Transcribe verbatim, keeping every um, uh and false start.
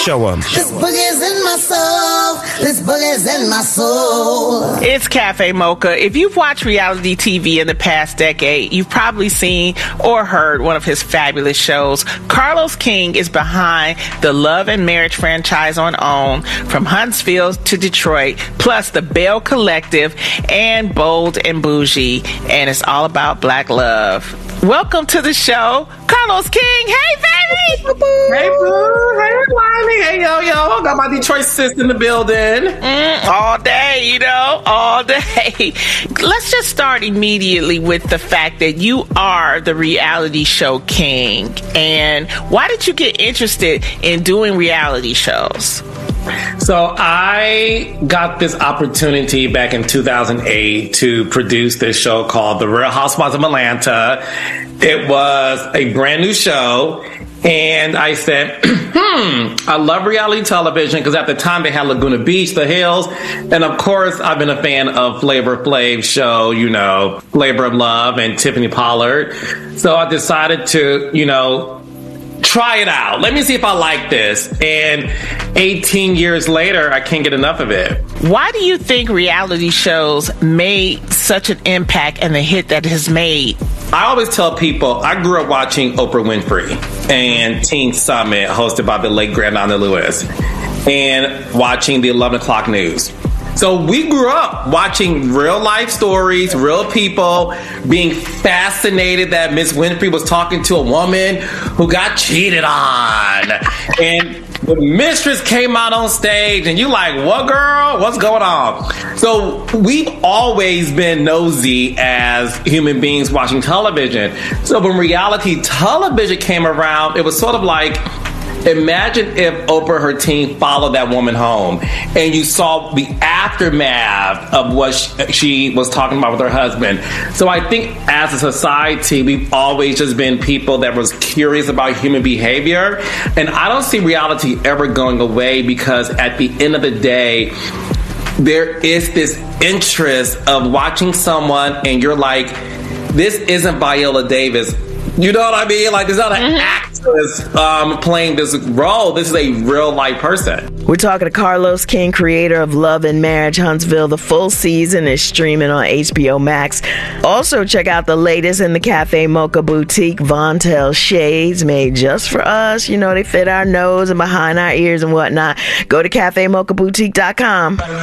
Show 'em. This boogie's in my soul. This boogie's in my soul. It's Cafe Mocha. If you've watched reality T V in the past decade, you've probably seen or heard one of his fabulous shows. Carlos King is behind the Love and Marriage franchise on OWN, from Huntsville to Detroit, plus the Bell Collective and Bold and Bougie, and it's all about black love. Welcome to the show, Carlos King. Hey, baby! Hey, boo. Hey, Limey. Hey, yo, yo. Got my Detroit sis in the building. Mm, all day, you know, all day. Let's just start immediately with the fact that you are the reality show king. And why did you get interested in doing reality shows? So I got this opportunity back in two thousand eight to produce this show called The Real Housewives of Atlanta. It was a brand new show. And I said, hmm, I love reality television, because at the time they had Laguna Beach, The Hills. And of course, I've been a fan of Flavor Flav's show, you know, Flavor of Love and Tiffany Pollard. So I decided to, you know, try it out. Let me see if I like this. And eighteen years later, I can't get enough of it. Why do you think reality shows made such an impact and the hit that it has made? I always tell people, I grew up watching Oprah Winfrey and Teen Summit, hosted by the late Grandma Lewis, and watching the eleven o'clock news. So we grew up watching real life stories, real people, being fascinated that Miss Winfrey was talking to a woman who got cheated on. And the mistress came out on stage and you like, what, girl? What's going on? So we've always been nosy as human beings watching television. So when reality television came around, it was sort of like, imagine if Oprah and her team followed that woman home and you saw the aftermath of what she was talking about with her husband. So I think as a society, we've always just been people that was curious about human behavior. And I don't see reality ever going away, because at the end of the day, there is this interest of watching someone and you're like, this isn't Viola Davis. You know what I mean? Like, there's not an mm-hmm. actress um, playing this role. This is a real life person. We're talking to Carlos King, creator of Love and Marriage Huntsville. The full season is streaming on H B O Max. Also, check out the latest in the Cafe Mocha Boutique, Vontel shades made just for us. You know, they fit our nose and behind our ears and whatnot. Go to cafe mocha boutique dot com.